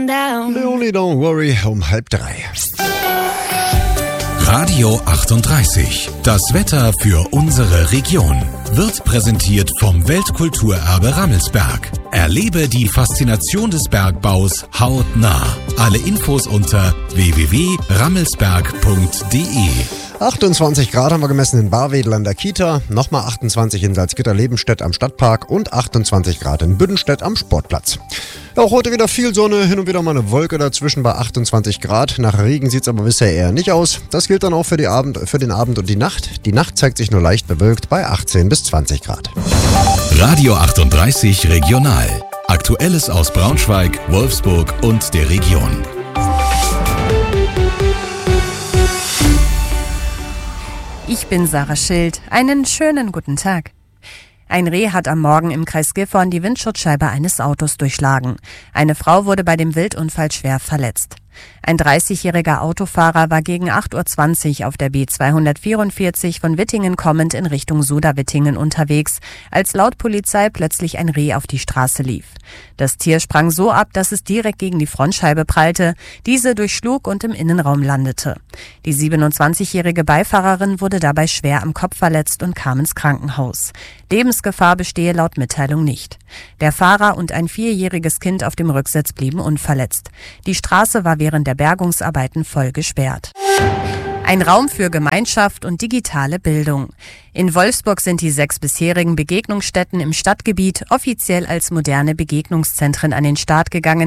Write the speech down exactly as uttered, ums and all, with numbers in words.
going down. Leonie, don't worry, um halb drei. Radio achtunddreißig. Das Wetter für unsere Region wird präsentiert vom Weltkulturerbe Rammelsberg. Erlebe die Faszination des Bergbaus hautnah. Alle Infos unter w w w punkt rammelsberg punkt d e. achtundzwanzig Grad haben wir gemessen in Barwedel an der Kita, nochmal achtundzwanzig in Salzgitter-Lebenstedt am Stadtpark und achtundzwanzig Grad in Büdenstedt am Sportplatz. Ja, auch heute wieder viel Sonne, hin und wieder mal eine Wolke dazwischen bei achtundzwanzig Grad. Nach Regen sieht es aber bisher eher nicht aus. Das gilt dann auch für, die Abend, für den Abend und die Nacht. Die Nacht zeigt sich nur leicht bewölkt bei achtzehn bis zwanzig Grad. Radio achtunddreißig Regional. Aktuelles aus Braunschweig, Wolfsburg und der Region. Ich bin Sarah Schild. Einen schönen guten Tag. Ein Reh hat am Morgen im Kreis Gifhorn die Windschutzscheibe eines Autos durchschlagen. Eine Frau wurde bei dem Wildunfall schwer verletzt. Ein dreißigjähriger Autofahrer war gegen acht Uhr zwanzig auf der B zweihundertvierundvierzig von Wittingen kommend in Richtung Suda-Wittingen unterwegs, als laut Polizei plötzlich ein Reh auf die Straße lief. Das Tier sprang so ab, dass es direkt gegen die Frontscheibe prallte, diese durchschlug und im Innenraum landete. Die siebenundzwanzigjährige Beifahrerin wurde dabei schwer am Kopf verletzt und kam ins Krankenhaus. Lebensgefahr bestehe laut Mitteilung nicht. Der Fahrer und ein vierjähriges Kind auf dem Rücksitz blieben unverletzt. Die Straße war während der Bergungsarbeiten voll gesperrt. Ein Raum für Gemeinschaft und digitale Bildung. In Wolfsburg sind die sechs bisherigen Begegnungsstätten im Stadtgebiet offiziell als moderne Begegnungszentren an den Start gegangen.